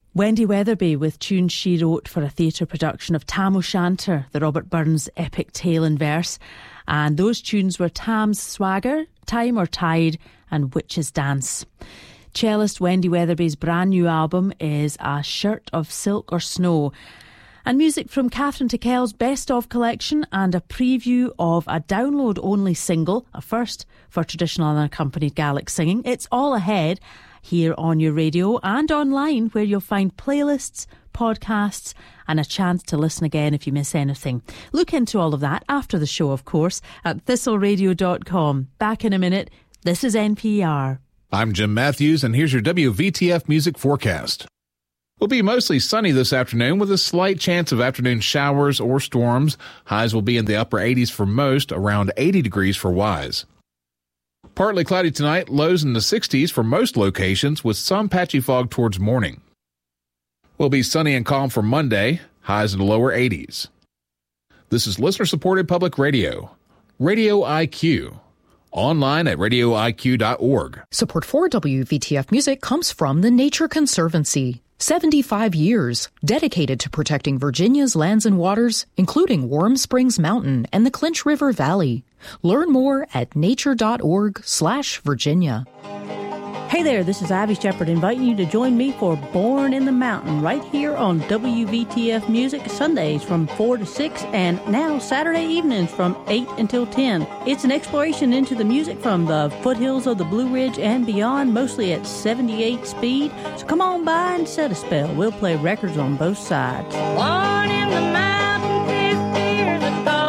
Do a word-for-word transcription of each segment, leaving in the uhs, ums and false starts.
Wendy Weatherby with tunes she wrote for a theatre production of Tam O'Shanter, the Robert Burns epic tale in verse. And those tunes were Tam's Swagger, Time or Tide and Witch's Dance. Cellist Wendy Weatherby's brand new album is A Shirt of Silk or Snow. And music from Catherine Tickell's Best Of collection and a preview of a download-only single, a first for traditional unaccompanied Gaelic singing. It's all ahead here on your radio and online, where you'll find playlists, podcasts and a chance to listen again if you miss anything. Look into all of that after the show, of course, at thistle radio dot com. Back in a minute. This is N P R. I'm Jim Matthews, and here's your W V T F music forecast. Will be mostly sunny this afternoon with a slight chance of afternoon showers or storms. Highs will be in the upper eighties for most, around eighty degrees for Wise. Partly cloudy tonight, lows in the sixties for most locations with some patchy fog towards morning. Will be sunny and calm for Monday, highs in the lower eighties. This is listener-supported public radio, Radio I Q. Online at radio I Q dot org. Support for W V T F Music comes from the Nature Conservancy. seventy-five years dedicated to protecting Virginia's lands and waters, including Warm Springs Mountain and the Clinch River Valley. Learn more at nature.org slash Virginia. Hey there, this is Ivy Shepherd inviting you to join me for Born in the Mountain right here on W V T F Music, Sundays from four to six and now Saturday evenings from eight until ten. It's an exploration into the music from the foothills of the Blue Ridge and beyond, mostly at seventy-eight speed. So come on by and set a spell. We'll play records on both sides. Born in the mountain fifty years ago,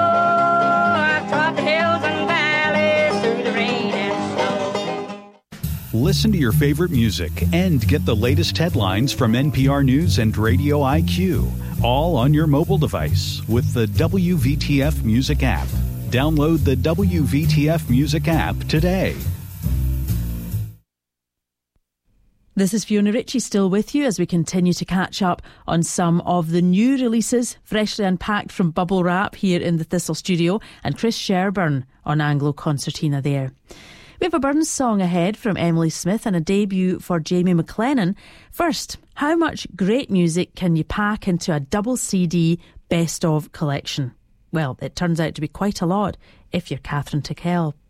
I trod the hills and valleys through the rain and snow. Listen to your favorite music and get the latest headlines from N P R News and Radio I Q, all on your mobile device with the W V T F Music app. Download the W V T F Music app today. This is Fiona Ritchie still with you as we continue to catch up on some of the new releases freshly unpacked from Bubble Wrap here in the Thistle studio, and Chris Sherburn on Anglo Concertina there. We have a Burns song ahead from Emily Smith and a debut for Jamie McLennan. First, how much great music can you pack into a double C D Best Of collection? Well, it turns out to be quite a lot if you're Catherine Tickell.